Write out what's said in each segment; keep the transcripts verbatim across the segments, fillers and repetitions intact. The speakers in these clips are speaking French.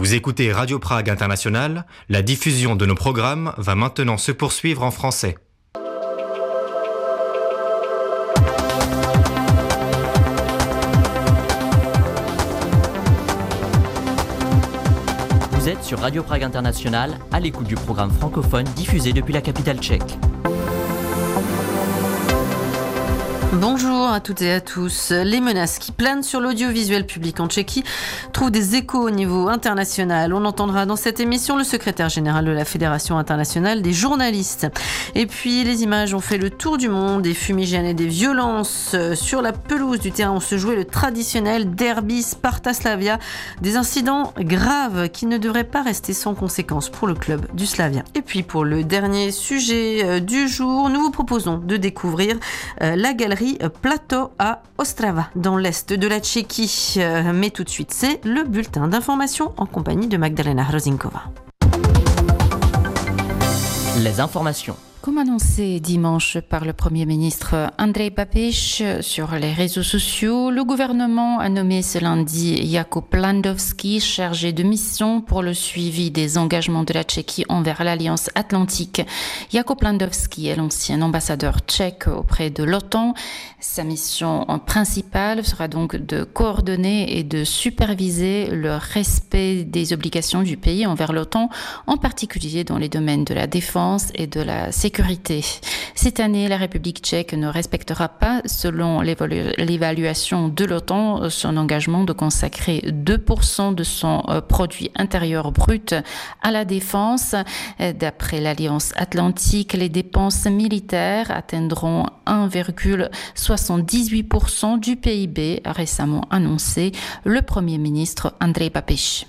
Vous écoutez Radio Prague International, la diffusion de nos programmes va maintenant se poursuivre en français. Vous êtes sur Radio Prague International, à l'écoute du programme francophone diffusé depuis la capitale tchèque. Bonjour à toutes et à tous. Les menaces qui planent sur l'audiovisuel public en Tchéquie trouvent des échos au niveau international. On entendra dans cette émission le secrétaire général de la Fédération internationale des journalistes. Et puis les images ont fait le tour du monde, des fumigènes et des violences. Sur la pelouse du terrain, on se jouait le traditionnel derby Sparta-Slavia. Des incidents graves qui ne devraient pas rester sans conséquences pour le club du Slavia. Et puis pour le dernier sujet du jour, nous vous proposons de découvrir la galerie Plato à Ostrava, dans l'est de la Tchéquie. Mais tout de suite, c'est le bulletin d'information en compagnie de Magdalena Hrozinkova. Les informations. Comme annoncé dimanche par le Premier ministre Andrej Babiš sur les réseaux sociaux, le gouvernement a nommé ce lundi Jakub Landowski chargé de mission pour le suivi des engagements de la Tchéquie envers l'Alliance Atlantique. Jakub Landowski est l'ancien ambassadeur tchèque auprès de l'OTAN. Sa mission principale sera donc de coordonner et de superviser le respect des obligations du pays envers l'OTAN, en particulier dans les domaines de la défense et de la sécurité. Sécurité. Cette année, la République tchèque ne respectera pas, selon l'évalu- l'évaluation de l'OTAN, son engagement de consacrer deux pour cent de son euh, produit intérieur brut à la défense. D'après l'Alliance Atlantique, les dépenses militaires atteindront un virgule soixante-dix-huit pour cent du P I B, a récemment annoncé le Premier ministre Andrej Babiš.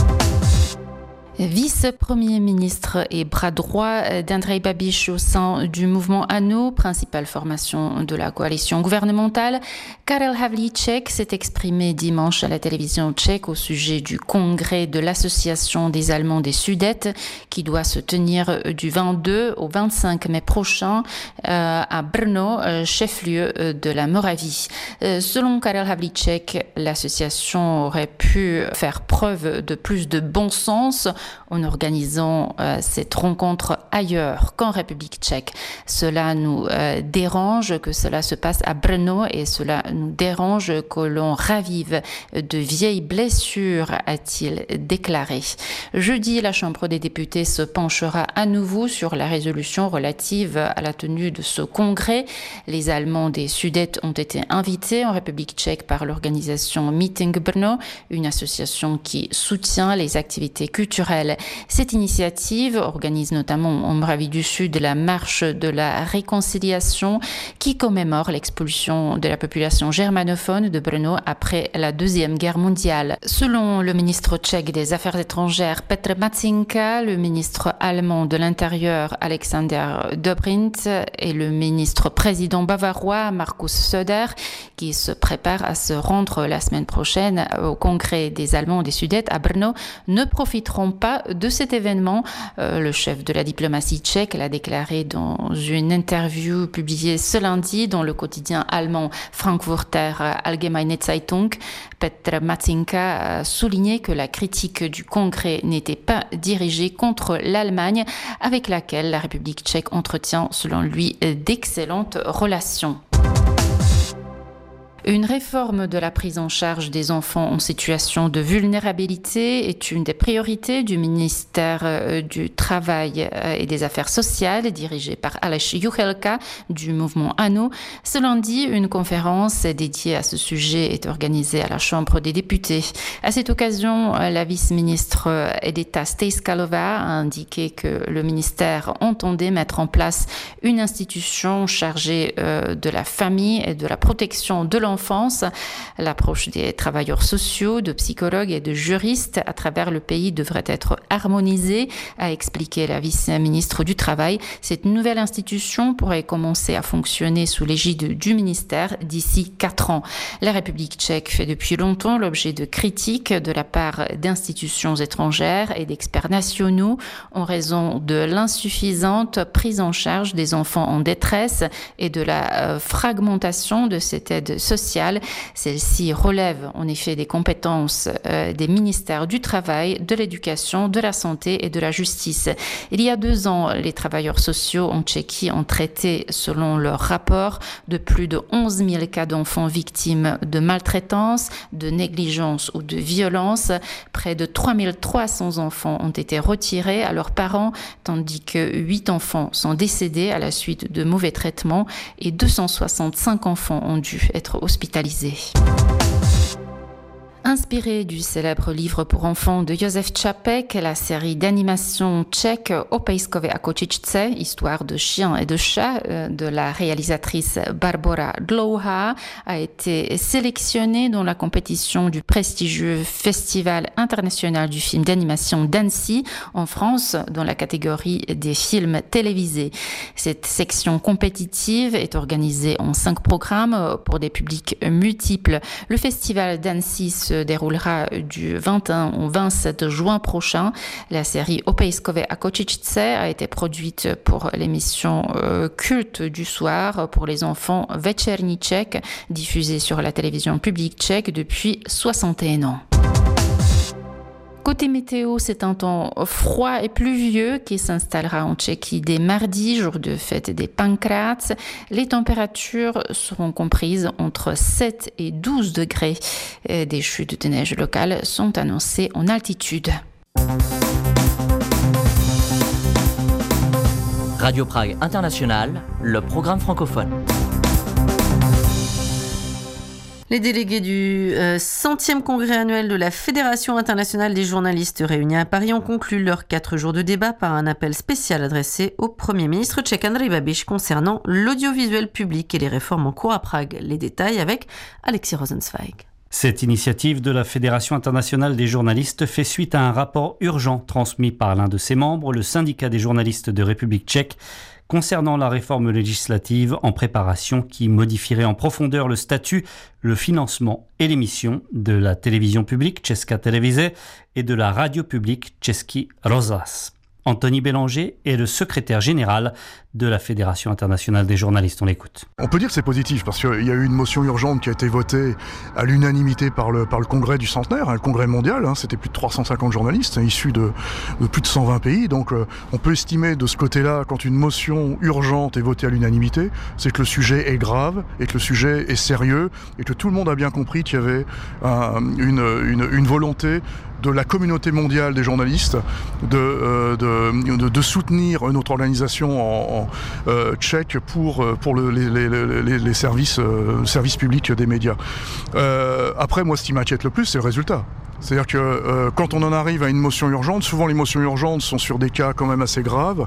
Vice-premier ministre et bras droit d'Andrej Babiš au sein du mouvement ANO, principale formation de la coalition gouvernementale, Karel Havlíček s'est exprimé dimanche à la télévision tchèque au sujet du congrès de l'association des Allemands des Sudètes qui doit se tenir du vingt-deux au vingt-cinq mai prochain euh, à Brno, chef-lieu de la Moravie. Euh, selon Karel Havlíček, l'association aurait pu faire preuve de plus de bon sens en organisant euh, cette rencontre ailleurs qu'en République tchèque. Cela nous euh, dérange que cela se passe à Brno et cela nous dérange que l'on ravive de vieilles blessures, a-t-il déclaré. Jeudi, la Chambre des députés se penchera à nouveau sur la résolution relative à la tenue de ce congrès. Les Allemands des Sudètes ont été invités en République tchèque par l'organisation Meeting Brno, une association qui soutient les activités culturelles. Cette initiative organise notamment en Moravie du Sud la marche de la réconciliation qui commémore l'expulsion de la population germanophone de Brno après la Deuxième Guerre mondiale. Selon le ministre tchèque des Affaires étrangères Petr Matýnka, le ministre allemand de l'Intérieur Alexander Dobrindt et le ministre président bavarois Markus Söder, qui se préparent à se rendre la semaine prochaine au congrès des Allemands des Sudètes à Brno, ne profiteront pas de cet événement. Euh, le chef de la diplomatie tchèque l'a déclaré dans une interview publiée ce lundi dans le quotidien allemand Frankfurter Allgemeine Zeitung. Petr Matýnka a souligné que la critique du congrès n'était pas dirigée contre l'Allemagne, avec laquelle la République tchèque entretient, selon lui, d'excellentes relations. Une réforme de la prise en charge des enfants en situation de vulnérabilité est une des priorités du ministère du Travail et des Affaires sociales, dirigé par Aleš Juchelka du mouvement ANO. Ce lundi, une conférence dédiée à ce sujet est organisée à la Chambre des députés. À cette occasion, la vice-ministre Edita Stejskalová a indiqué que le ministère entendait mettre en place une institution chargée de la famille et de la protection de l'enfant. L'enfance. L'approche des travailleurs sociaux, de psychologues et de juristes à travers le pays devrait être harmonisée, a expliqué la vice-ministre du Travail. Cette nouvelle institution pourrait commencer à fonctionner sous l'égide du ministère d'ici quatre ans. La République tchèque fait depuis longtemps l'objet de critiques de la part d'institutions étrangères et d'experts nationaux en raison de l'insuffisante prise en charge des enfants en détresse et de la fragmentation de cette aide sociale sociale. Celle-ci relève en effet des compétences euh, des ministères du Travail, de l'Éducation, de la Santé et de la Justice. Il y a deux ans, les travailleurs sociaux en Tchéquie ont traité, selon leur rapport, de plus de onze mille cas d'enfants victimes de maltraitance, de négligence ou de violence. Près de trois mille trois cents enfants ont été retirés à leurs parents, tandis que huit enfants sont décédés à la suite de mauvais traitements et deux cent soixante-cinq enfants ont dû être hospitalisés. Inspirée du célèbre livre pour enfants de Josef Čapek, la série d'animation tchèque Opejskové a kočičce, histoire de chiens et de chats, de la réalisatrice Barbora Dlouhá, a été sélectionnée dans la compétition du prestigieux Festival international du film d'animation d'Annecy, en France, dans la catégorie des films télévisés. Cette section compétitive est organisée en cinq programmes pour des publics multiples. Le festival d'Annecy se déroulera du vingt et un au vingt-sept juin prochain. La série Opejskové a kočičce a été produite pour l'émission euh, culte du soir pour les enfants Večerní Čech, diffusée sur la télévision publique tchèque depuis soixante et un ans. Côté météo, c'est un temps froid et pluvieux qui s'installera en Tchéquie dès mardi, jour de fête des Pancrats. Les températures seront comprises entre sept et douze degrés. Des chutes de neige locales sont annoncées en altitude. Radio Prague International, le programme francophone. Les délégués du euh, centième congrès annuel de la Fédération internationale des journalistes réunis à Paris ont conclu leurs quatre jours de débat par un appel spécial adressé au Premier ministre tchèque Andrej Babiš concernant l'audiovisuel public et les réformes en cours à Prague. Les détails avec Alexis Rosenzweig. Cette initiative de la Fédération internationale des journalistes fait suite à un rapport urgent transmis par l'un de ses membres, le syndicat des journalistes de République tchèque, concernant la réforme législative en préparation qui modifierait en profondeur le statut, le financement et les missions de la télévision publique Česká televize et de la radio publique Český rozhlas. Anthony Bélanger est le secrétaire général de la Fédération internationale des journalistes. On l'écoute. On peut dire que c'est positif parce qu'il y a eu une motion urgente qui a été votée à l'unanimité par le, par le congrès du centenaire, hein, le congrès mondial. Hein, c'était plus de trois cent cinquante journalistes hein, issus de, de plus de cent vingt pays. Donc euh, on peut estimer de ce côté-là, quand une motion urgente est votée à l'unanimité, c'est que le sujet est grave et que le sujet est sérieux et que tout le monde a bien compris qu'il y avait euh, une, une, une volonté de la communauté mondiale des journalistes de, euh, de, de, de soutenir notre organisation en, en euh, tchèque pour, pour le, les, les, les, les services, euh, services publics des médias. Euh, après, moi, ce qui m'inquiète le plus, c'est le résultat. C'est-à-dire que euh, quand on en arrive à une motion urgente, souvent les motions urgentes sont sur des cas quand même assez graves.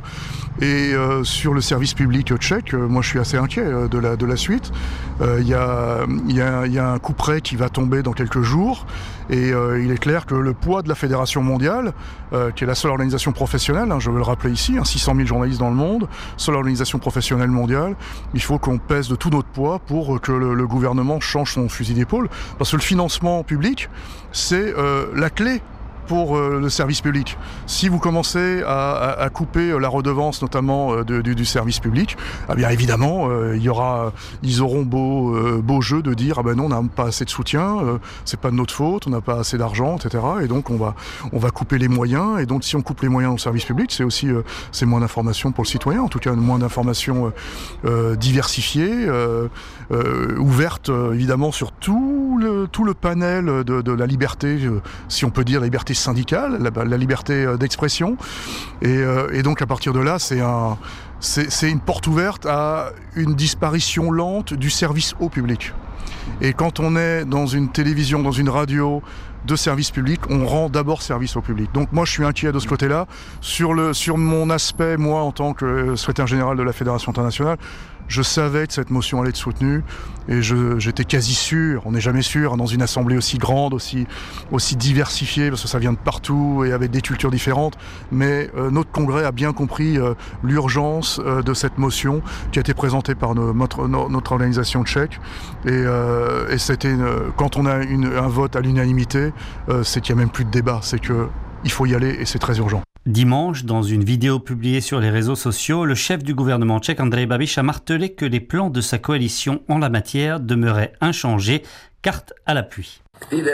Et euh, sur le service public tchèque, euh, moi je suis assez inquiet euh, de, la, de la suite. Il euh, y, a, y, a, y a un coup près qui va tomber dans quelques jours. Et euh, il est clair que le poids de la Fédération mondiale, euh, qui est la seule organisation professionnelle, hein, je veux le rappeler ici, hein, six cent mille journalistes dans le monde, seule organisation professionnelle mondiale, il faut qu'on pèse de tout notre poids pour que le, le gouvernement change son fusil d'épaule. Parce que le financement public, c'est euh, la clé pour euh, le service public. Si vous commencez à, à, à couper la redevance notamment euh, de, du, du service public, eh bien évidemment euh, il y aura, ils auront beau, euh, beau jeu de dire ah ben non on n'a pas assez de soutien, euh, c'est pas de notre faute, on n'a pas assez d'argent, et cetera. Et donc on va, on va couper les moyens. Et donc si on coupe les moyens au service public, c'est aussi euh, c'est moins d'informations pour le citoyen, en tout cas moins d'informations euh, euh, diversifiées, euh, euh, ouvertes euh, évidemment sur tout le, tout le panel de, de la liberté, euh, si on peut dire la liberté syndicale, la, la liberté d'expression. Et, euh, et donc à partir de là, c'est, un, c'est, c'est une porte ouverte à une disparition lente du service au public. Et quand on est dans une télévision, dans une radio de service public, on rend d'abord service au public. Donc moi je suis inquiet de ce côté-là. Sur, le, sur mon aspect, moi en tant que secrétaire général de la Fédération internationale, je savais que cette motion allait être soutenue et je, j'étais quasi sûr, on n'est jamais sûr, dans une assemblée aussi grande, aussi, aussi diversifiée, parce que ça vient de partout et avec des cultures différentes, mais euh, notre congrès a bien compris euh, l'urgence euh, de cette motion qui a été présentée par nos, notre, notre organisation tchèque. Et, euh, et c'était une, quand on a une, un vote à l'unanimité, euh, c'est qu'il n'y a même plus de débat, c'est qu'il faut y aller et c'est très urgent. Dimanche, dans une vidéo publiée sur les réseaux sociaux, le chef du gouvernement tchèque Andrej Babiš a martelé que les plans de sa coalition en la matière demeuraient inchangés, carte à l'appui.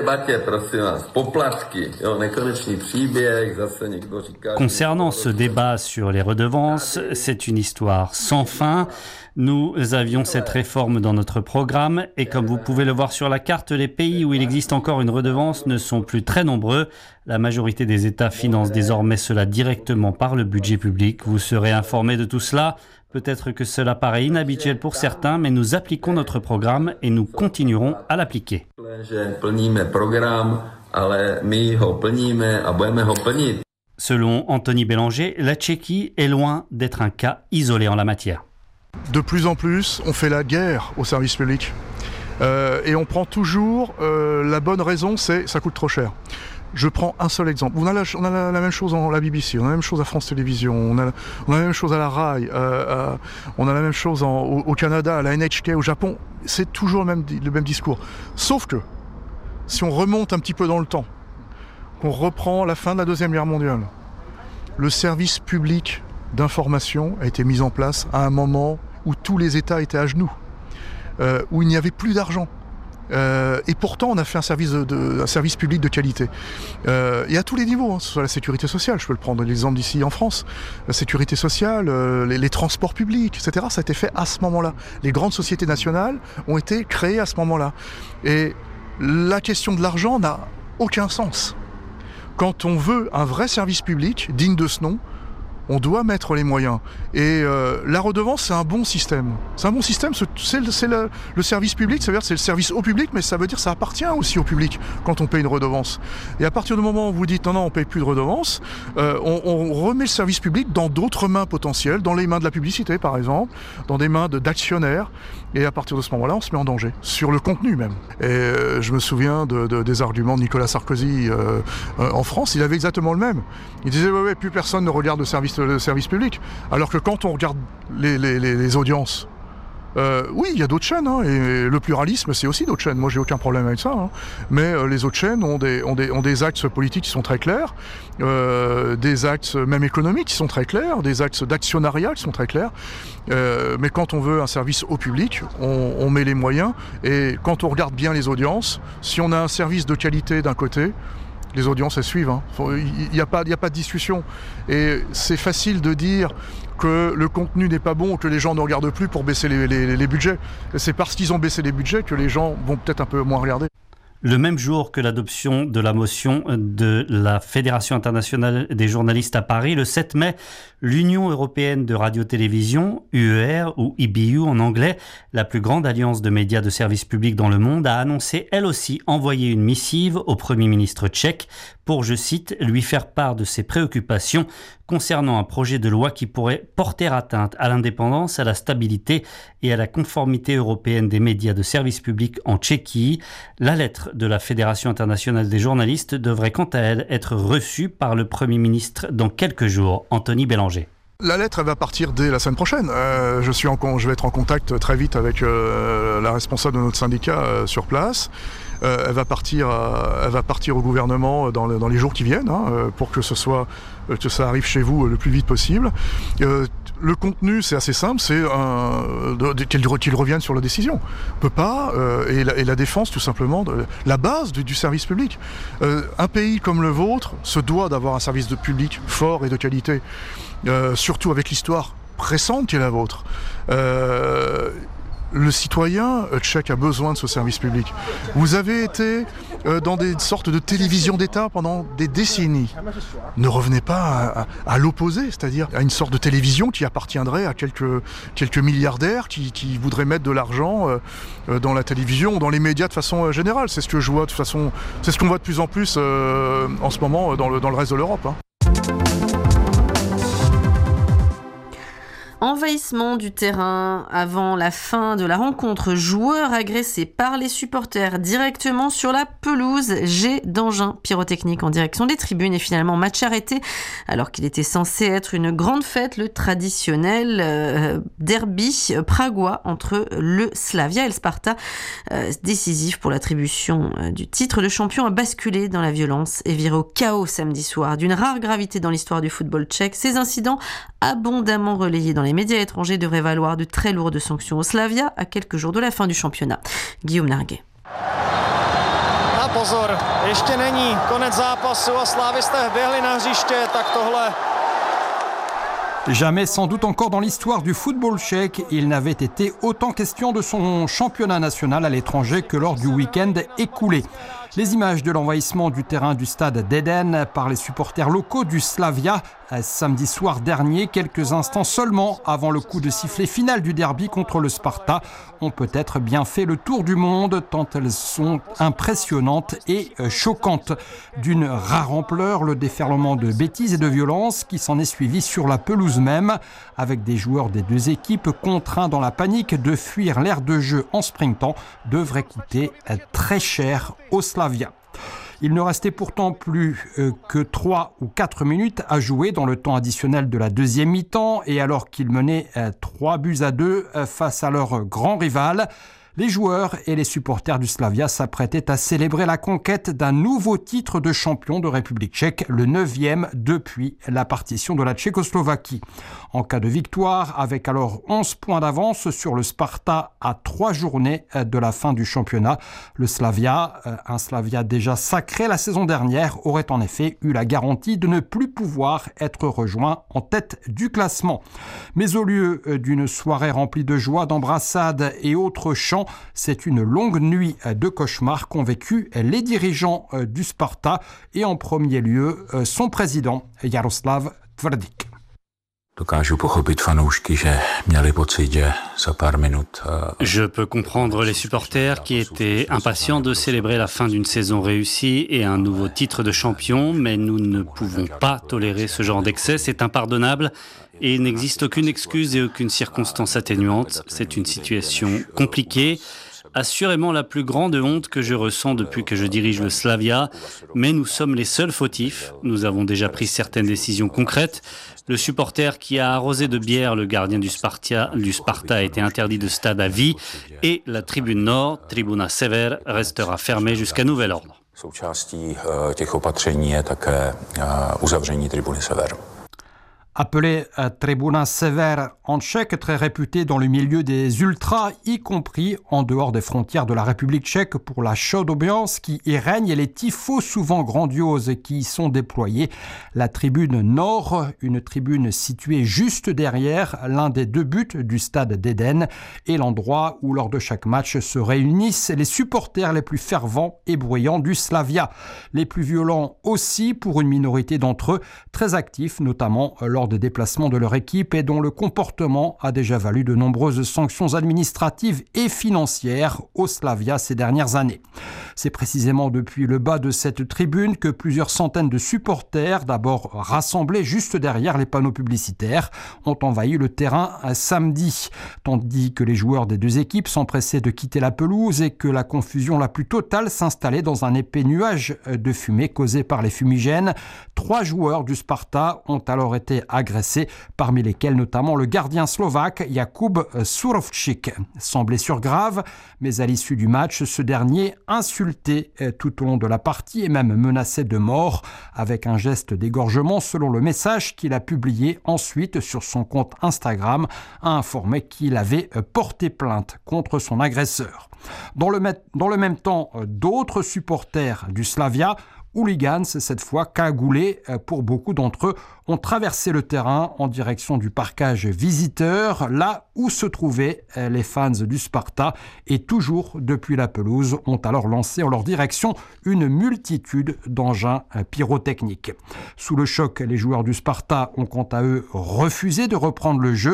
Concernant ce débat sur les redevances, c'est une histoire sans fin. Nous avions cette réforme dans notre programme et comme vous pouvez le voir sur la carte, les pays où il existe encore une redevance ne sont plus très nombreux. La majorité des États financent désormais cela directement par le budget public. Vous serez informés de tout cela. Peut-être que cela paraît inhabituel pour certains, mais nous appliquons notre programme et nous continuerons à l'appliquer. Selon Anthony Bélanger, la Tchéquie est loin d'être un cas isolé en la matière. De plus en plus, on fait la guerre au service public. Euh, et on prend toujours euh, la bonne raison, c'est ça coûte trop cher. Je prends un seul exemple. On a la, on a la, la même chose en la B B C, on a la même chose à France Télévisions, on a, on a la même chose à la R A I, euh, à, on a la même chose en, au, au Canada, à la N H K, au Japon. C'est toujours le même, le même discours. Sauf que, si on remonte un petit peu dans le temps, qu'on reprend la fin de la Deuxième Guerre mondiale, le service public d'information a été mis en place à un moment où tous les États étaient à genoux, euh, où il n'y avait plus d'argent. Euh, et pourtant, on a fait un service, de, de, un service public de qualité. Euh, et à tous les niveaux, hein, que ce soit la sécurité sociale, je peux le prendre l'exemple d'ici en France, la sécurité sociale, euh, les, les transports publics, et cetera. Ça a été fait à ce moment-là. Les grandes sociétés nationales ont été créées à ce moment-là. Et la question de l'argent n'a aucun sens. Quand on veut un vrai service public digne de ce nom, on doit mettre les moyens. Et euh, la redevance, c'est un bon système. C'est un bon système, c'est, le, c'est le, le service public, ça veut dire c'est le service au public, mais ça veut dire que ça appartient aussi au public quand on paye une redevance. Et à partir du moment où vous dites non, non, on ne paye plus de redevance, euh, on, on remet le service public dans d'autres mains potentielles, dans les mains de la publicité par exemple, dans des mains de, d'actionnaires, et à partir de ce moment-là, on se met en danger, sur le contenu même. Et euh, je me souviens de, de, des arguments de Nicolas Sarkozy euh, euh, en France, il avait exactement le même. Il disait ouais, ouais, plus personne ne regarde le service le service public. Alors que quand on regarde les, les, les, les audiences, euh, oui, il y a d'autres chaînes, hein, et le pluralisme, c'est aussi d'autres chaînes. Moi, j'ai aucun problème avec ça. Hein. Mais euh, les autres chaînes ont des, ont, des, ont des axes politiques qui sont très clairs, euh, des axes même économiques qui sont très clairs, des axes d'actionnariat qui sont très clairs. Euh, mais quand on veut un service au public, on, on met les moyens. Et quand on regarde bien les audiences, si on a un service de qualité d'un côté, les audiences, elles suivent. Hein. Il n'y a pas, il n'y a pas de discussion. Et c'est facile de dire que le contenu n'est pas bon ou que les gens ne regardent plus pour baisser les, les, les budgets. C'est parce qu'ils ont baissé les budgets que les gens vont peut-être un peu moins regarder. Le même jour que l'adoption de la motion de la Fédération internationale des journalistes à Paris, le sept mai, l'Union européenne de radio-télévision, U E R ou E B U en anglais, la plus grande alliance de médias de service public dans le monde, a annoncé elle aussi envoyer une missive au Premier ministre tchèque pour, je cite, lui faire part de ses préoccupations concernant un projet de loi qui pourrait porter atteinte à l'indépendance, à la stabilité et à la conformité européenne des médias de service public en Tchéquie. La lettre de la Fédération internationale des journalistes devrait quant à elle être reçue par le Premier ministre dans quelques jours. Anthony Bélanger. La lettre, elle va partir dès la semaine prochaine. Euh, je, suis en, je vais être en contact très vite avec euh, la responsable de notre syndicat euh, sur place. Euh, elle va partir, euh, elle va partir au gouvernement dans, le, dans les jours qui viennent, hein, euh, pour que ce soit, que ça arrive chez vous le plus vite possible. Euh, le contenu, c'est assez simple, c'est un, de, de, qu'il, qu'il revienne sur la décision. On peut pas, euh, et, la, et la défense, tout simplement, de, la base du, du service public. Euh, un pays comme le vôtre se doit d'avoir un service de public fort et de qualité, euh, surtout avec l'histoire récente qui est la vôtre. Euh, Le citoyen tchèque a besoin de ce service public. Vous avez été euh, dans des sortes de télévisions d'État pendant des décennies. Ne revenez pas à, à, à l'opposé, c'est-à-dire à une sorte de télévision qui appartiendrait à quelques, quelques milliardaires qui, qui voudraient mettre de l'argent euh, dans la télévision ou dans les médias de façon générale. C'est ce que je vois de façon, c'est ce qu'on voit de plus en plus euh, en ce moment dans le, dans le reste de l'Europe. Hein. Envahissement du terrain avant la fin de la rencontre. Joueurs agressés par les supporters directement sur la pelouse. Jet d'engins pyrotechniques en direction des tribunes et finalement match arrêté alors qu'il était censé être une grande fête, le traditionnel euh, derby pragois entre le Slavia et le Sparta. Euh, décisif pour l'attribution euh, du titre. Le champion a basculé dans la violence et viré au chaos samedi soir. D'une rare gravité dans l'histoire du football tchèque, ces incidents abondamment relayés dans les médias étrangers devraient valoir de très lourdes sanctions au Slavia à quelques jours de la fin du championnat. Guillaume Narguet. A pozor, ještě není konec zápasu a slávisté vběhli na hřiště, tak tohle. Jamais sans doute encore dans l'histoire du football tchèque, il n'avait été autant question de son championnat national à l'étranger que lors du week-end écoulé. Les images de l'envahissement du terrain du stade d'Eden par les supporters locaux du Slavia samedi soir dernier, quelques instants seulement avant le coup de sifflet final du derby contre le Sparta, ont peut-être bien fait le tour du monde tant elles sont impressionnantes et choquantes. D'une rare ampleur, le déferlement de bêtises et de violence qui s'en est suivi sur la pelouse même, avec des joueurs des deux équipes contraints dans la panique de fuir l'aire de jeu en sprintant, devrait coûter très cher au Slavia. Il ne restait pourtant plus euh, que trois ou quatre minutes à jouer dans le temps additionnel de la deuxième mi-temps et alors qu'ils menaient euh, trois buts à deux euh, face à leur grand rival, les joueurs et les supporters du Slavia s'apprêtaient à célébrer la conquête d'un nouveau titre de champion de République tchèque, le neuvième depuis la partition de la Tchécoslovaquie. En cas de victoire, avec alors onze points d'avance sur le Sparta à trois journées de la fin du championnat, le Slavia, un Slavia déjà sacré la saison dernière, aurait en effet eu la garantie de ne plus pouvoir être rejoint en tête du classement. Mais au lieu d'une soirée remplie de joie, d'embrassades et autres chants, c'est une longue nuit de cauchemar qu'ont vécu les dirigeants du Sparta et en premier lieu son président Jaroslav Tvrdik. Je peux comprendre les supporters qui étaient impatients de célébrer la fin d'une saison réussie et un nouveau titre de champion, mais nous ne pouvons pas tolérer ce genre d'excès, c'est impardonnable et il n'existe aucune excuse et aucune circonstance atténuante. C'est une situation compliquée, assurément la plus grande honte que je ressens depuis que je dirige le Slavia, mais nous sommes les seuls fautifs. Nous avons déjà pris certaines décisions concrètes. Le supporter qui a arrosé de bière le gardien du Sparta, du Sparta a été interdit de stade à vie et la tribune nord, Tribuna Sever, restera fermée jusqu'à nouvel ordre. Součástí těch opatření je také uzavření tribuny Sever. Appelé Tribuna Sever en tchèque, très réputé dans le milieu des ultras, y compris en dehors des frontières de la République tchèque pour la chaude ambiance qui y règne et les tifos souvent grandioses qui y sont déployés. La tribune nord, une tribune située juste derrière l'un des deux buts du stade d'Eden et l'endroit où lors de chaque match se réunissent les supporters les plus fervents et bruyants du Slavia. Les plus violents aussi pour une minorité d'entre eux, très actifs notamment lors des déplacements de leur équipe et dont le comportement a déjà valu de nombreuses sanctions administratives et financières au Slavia ces dernières années. C'est précisément depuis le bas de cette tribune que plusieurs centaines de supporters, d'abord rassemblés juste derrière les panneaux publicitaires, ont envahi le terrain samedi, tandis que les joueurs des deux équipes s'empressaient de quitter la pelouse et que la confusion la plus totale s'installait dans un épais nuage de fumée causé par les fumigènes. Trois joueurs du Sparta ont alors été agressés, parmi lesquels notamment le gardien slovaque Jakub Surovčík. Sans blessure grave, mais à l'issue du match, ce dernier insulté tout au long de la partie et même menacé de mort avec un geste d'égorgement selon le message qu'il a publié ensuite sur son compte Instagram, a informé qu'il avait porté plainte contre son agresseur. Dans le, dans le même temps, d'autres supporters du Slavia, hooligans cette fois, cagoulés pour beaucoup d'entre eux, ont traversé le terrain en direction du parkage visiteur, là où se trouvaient les fans du Sparta et toujours depuis la pelouse ont alors lancé en leur direction une multitude d'engins pyrotechniques. Sous le choc, les joueurs du Sparta ont quant à eux refusé de reprendre le jeu,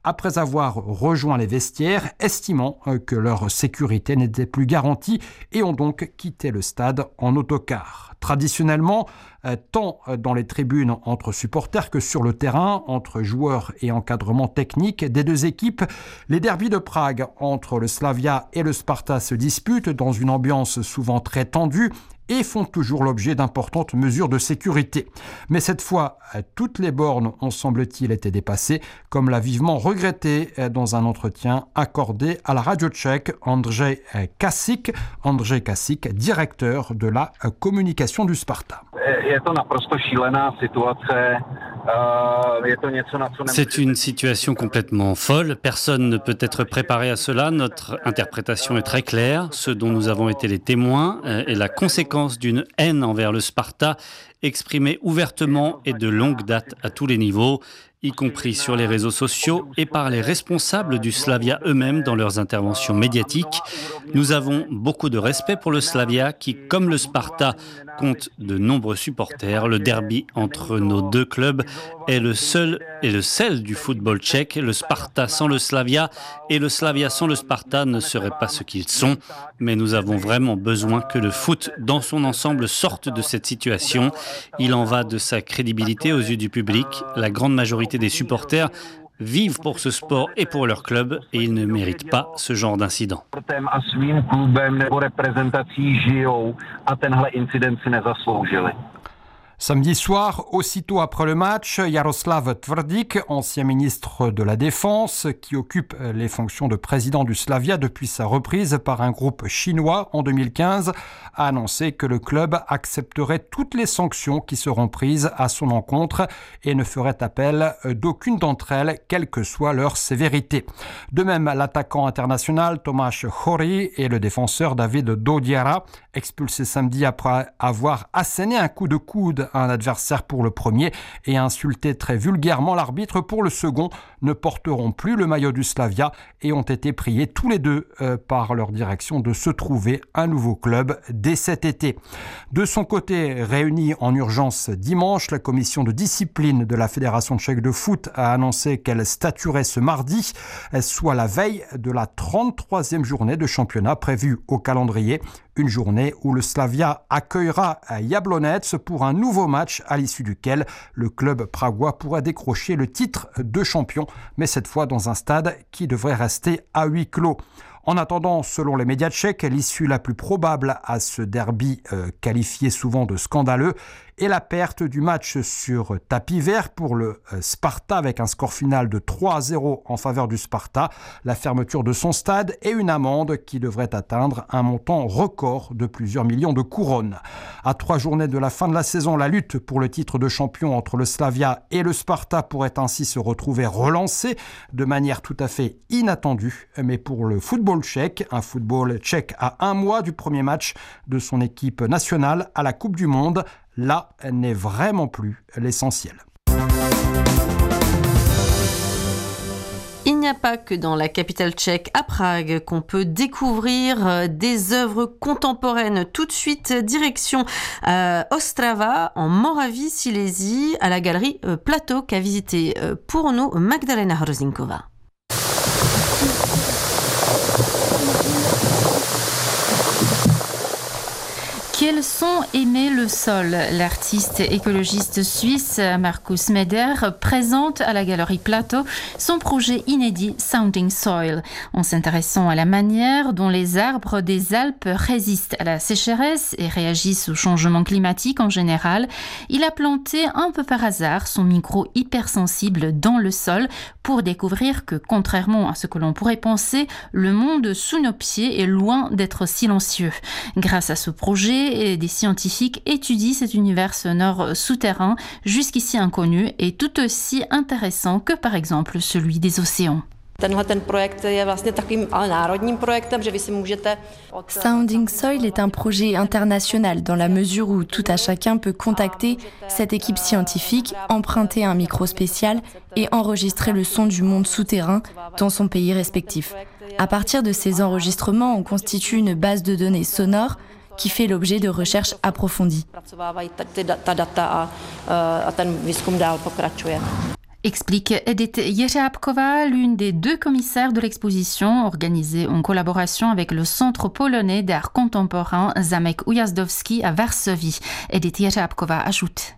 après avoir rejoint les vestiaires, estimant que leur sécurité n'était plus garantie et ont donc quitté le stade en autocar. Traditionnellement, tant dans les tribunes entre supporters que sur le terrain, entre joueurs et encadrement technique des deux équipes, les derbys de Prague entre le Slavia et le Sparta se disputent dans une ambiance souvent très tendue et font toujours l'objet d'importantes mesures de sécurité. Mais cette fois, toutes les bornes ont semble-t-il été dépassées, comme l'a vivement regretté dans un entretien accordé à la radio tchèque Andrzej Kasik, Andrzej Kasik, directeur de la communication du Sparta. C'est une situation complètement folle. Personne ne peut être préparé à cela. Notre interprétation est très claire. Ce dont nous avons été les témoins est la conséquence d'une haine envers le Sparta exprimée ouvertement et de longue date à tous les niveaux, y compris sur les réseaux sociaux et par les responsables du Slavia eux-mêmes dans leurs interventions médiatiques. Nous avons beaucoup de respect pour le Slavia qui, comme le Sparta, compte de nombreux supporters. Le derby entre nos deux clubs est le seul et le sel du football tchèque. Le Sparta sans le Slavia et le Slavia sans le Sparta ne seraient pas ce qu'ils sont. Mais nous avons vraiment besoin que le foot dans son ensemble sorte de cette situation. Il en va de sa crédibilité aux yeux du public. La grande majorité des supporters vivent pour ce sport et pour leur club et ils ne méritent pas ce genre d'incident. Samedi soir, aussitôt après le match, Jaroslav Tvrdik, ancien ministre de la Défense, qui occupe les fonctions de président du Slavia depuis sa reprise par un groupe chinois en deux mille quinze, a annoncé que le club accepterait toutes les sanctions qui seront prises à son encontre et ne ferait appel d'aucune d'entre elles, quelle que soit leur sévérité. De même, l'attaquant international Tomáš Hori et le défenseur David Dodiara, expulsés samedi après avoir asséné un coup de coude à un adversaire pour le premier et insulté très vulgairement l'arbitre pour le second, ne porteront plus le maillot du Slavia et ont été priés tous les deux euh, par leur direction de se trouver un nouveau club dès cet été. De son côté, réunie en urgence dimanche, la commission de discipline de la Fédération tchèque de foot a annoncé qu'elle statuerait ce mardi, soit la veille de la trente-troisième journée de championnat prévue au calendrier. Une journée où le Slavia accueillera Jablonec pour un nouveau match à l'issue duquel le club pragois pourra décrocher le titre de champion, mais cette fois dans un stade qui devrait rester à huis clos. En attendant, selon les médias tchèques, l'issue la plus probable à ce derby euh, qualifié souvent de scandaleux est la perte du match sur tapis vert pour le euh, Sparta avec un score final de trois à zéro en faveur du Sparta, la fermeture de son stade et une amende qui devrait atteindre un montant record de plusieurs millions de couronnes. À trois journées de la fin de la saison, la lutte pour le titre de champion entre le Slavia et le Sparta pourrait ainsi se retrouver relancée de manière tout à fait inattendue, mais pour le football tchèque, un football tchèque à un mois du premier match de son équipe nationale à la Coupe du Monde, là n'est vraiment plus l'essentiel. Il n'y a pas que dans la capitale tchèque, à Prague, qu'on peut découvrir des œuvres contemporaines. Tout de suite, direction euh, Ostrava, en Moravie-Silésie, à la galerie euh, Plateau, qu'a visité euh, pour nous Magdalena Hrozinkova. Quel son aimait le sol? L'artiste écologiste suisse Markus Meder présente à la galerie Plateau son projet inédit Sounding Soil. En s'intéressant à la manière dont les arbres des Alpes résistent à la sécheresse et réagissent au changement climatique en général, il a planté un peu par hasard son micro hypersensible dans le sol pour découvrir que, contrairement à ce que l'on pourrait penser, le monde sous nos pieds est loin d'être silencieux. Grâce à ce projet, et des scientifiques étudient cet univers sonore souterrain jusqu'ici inconnu et tout aussi intéressant que par exemple celui des océans. Sounding Soil est un projet international dans la mesure où tout à chacun peut contacter cette équipe scientifique, emprunter un micro spécial et enregistrer le son du monde souterrain dans son pays respectif. À partir de ces enregistrements, on constitue une base de données sonores qui fait l'objet de recherches approfondies. Explique Edith Jeřábková, l'une des deux commissaires de l'exposition organisée en collaboration avec le Centre polonais d'art contemporain Zamek Ujazdowski à Varsovie. Edith Jeřábková ajoute.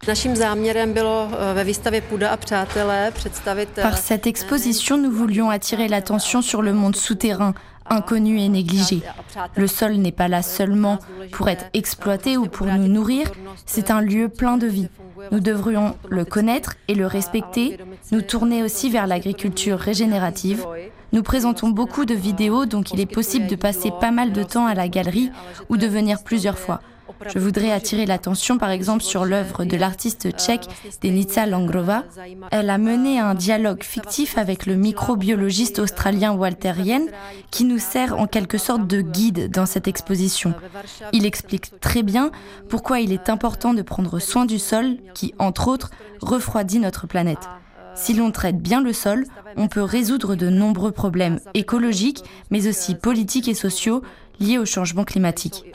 Par cette exposition, nous voulions attirer l'attention sur le monde souterrain, inconnu et négligé. Le sol n'est pas là seulement pour être exploité ou pour nous nourrir, c'est un lieu plein de vie. Nous devrions le connaître et le respecter, nous tourner aussi vers l'agriculture régénérative. Nous présentons beaucoup de vidéos, donc il est possible de passer pas mal de temps à la galerie ou de venir plusieurs fois. Je voudrais attirer l'attention par exemple sur l'œuvre de l'artiste tchèque Denica Langrova. Elle a mené un dialogue fictif avec le microbiologiste australien Walter Yen qui nous sert en quelque sorte de guide dans cette exposition. Il explique très bien pourquoi il est important de prendre soin du sol qui, entre autres, refroidit notre planète. Si l'on traite bien le sol, on peut résoudre de nombreux problèmes écologiques, mais aussi politiques et sociaux liés au changement climatique.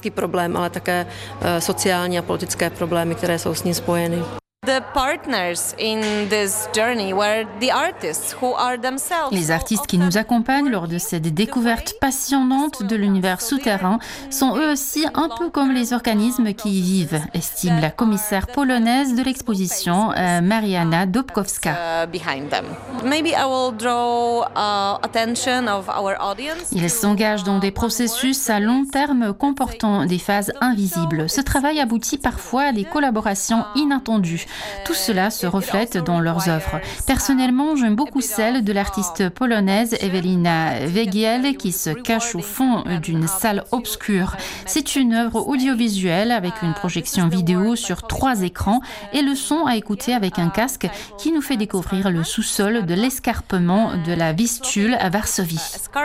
Les artistes qui nous accompagnent lors de cette découverte passionnante de l'univers souterrain sont eux aussi un peu comme les organismes qui y vivent, estime la commissaire polonaise de l'exposition, euh, Mariana Dobkowska. Ils s'engagent dans des processus à long terme comportant des phases invisibles. Ce travail aboutit parfois à des collaborations inattendues. Tout cela se reflète dans leurs œuvres. Personnellement, j'aime beaucoup celle de l'artiste polonaise Ewelina Wegiel qui se cache au fond d'une salle obscure. C'est une œuvre audiovisuelle avec une projection vidéo sur trois écrans et le son à écouter avec un casque qui nous fait découvrir le sous-sol de l'escarpement de la Vistule à Varsovie.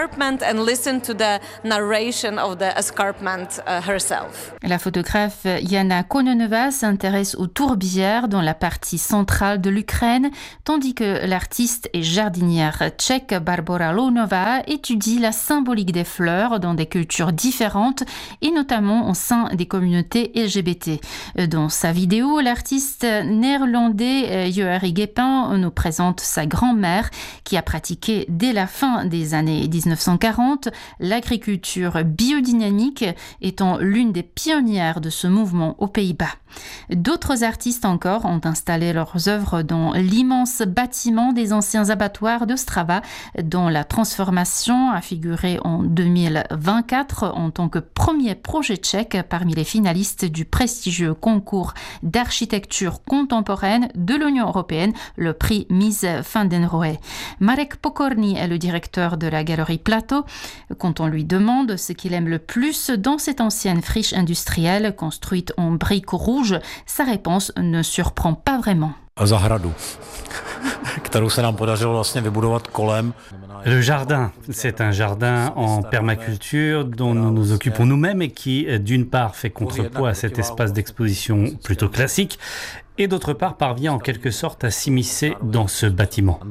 La photographe Jana Kononova s'intéresse aux tourbières dans la partie centrale de l'Ukraine, tandis que l'artiste et jardinière tchèque Barbora Lounova étudie la symbolique des fleurs dans des cultures différentes et notamment au sein des communautés L G B T. Dans sa vidéo, l'artiste néerlandais Joëri Guépin nous présente sa grand-mère qui a pratiqué dès la fin des années dix-neuf cent quarante l'agriculture biodynamique, étant l'une des pionnières de ce mouvement aux Pays-Bas. D'autres artistes encore ont installé leurs œuvres dans l'immense bâtiment des anciens abattoirs d'Ostrava, dont la transformation a figuré en deux mille vingt-quatre en tant que premier projet tchèque parmi les finalistes du prestigieux concours d'architecture contemporaine de l'Union européenne, le prix Mies van den Rohe. Marek Pokorny est le directeur de la galerie Plateau. Quand on lui demande ce qu'il aime le plus dans cette ancienne friche industrielle construite en briques rouges, sa réponse ne surprend pas vraiment. Le jardin, c'est un jardin en permaculture dont nous nous occupons nous-mêmes et qui, d'une part, fait contrepoids à cet espace d'exposition plutôt classique et d'autre part parvient en quelque sorte à s'immiscer dans ce bâtiment.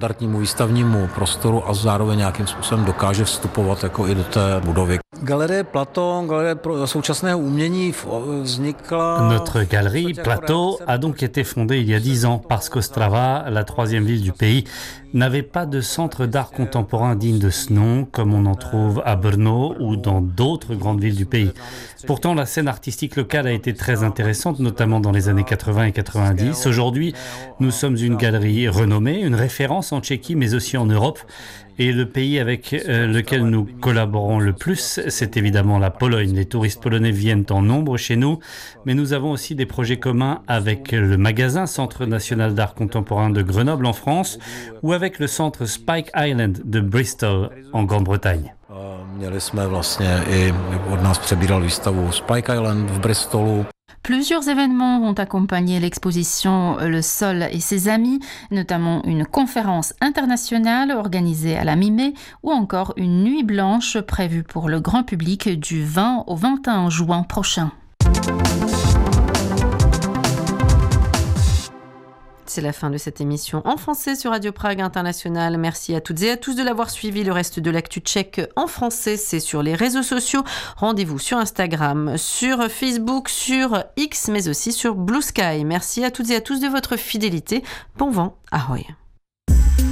Notre galerie Plateau a donc été fondée il y a dix ans parce qu'Ostrava, la troisième ville du pays, n'avait pas de centre d'art contemporain digne de ce nom, comme on en trouve à Brno ou dans d'autres grandes villes du pays. Pourtant, la scène artistique locale a été très intéressante, notamment dans les années quatre-vingts et quatre-vingt-dix. Aujourd'hui, nous sommes une galerie renommée, une référence en Tchéquie, mais aussi en Europe. Et le pays avec euh, lequel nous collaborons le plus, c'est évidemment la Pologne. Les touristes polonais viennent en nombre chez nous, mais nous avons aussi des projets communs avec le magasin Centre national d'art contemporain de Grenoble en France ou avec le centre Spike Island de Bristol en Grande-Bretagne. Měli jsme vlastně i od nás přebíral výstavu Spike Island v Bristolu. Plusieurs événements vont accompagner l'exposition Le Sol et ses amis, notamment une conférence internationale organisée à la mi-mai ou encore une nuit blanche prévue pour le grand public du vingt au vingt et un juin prochain. C'est la fin de cette émission en français sur Radio Prague International. Merci à toutes et à tous de l'avoir suivi. Le reste de l'actu tchèque en français, c'est sur les réseaux sociaux. Rendez-vous sur Instagram, sur Facebook, sur X, mais aussi sur Blue Sky. Merci à toutes et à tous de votre fidélité. Bon vent, ahoy.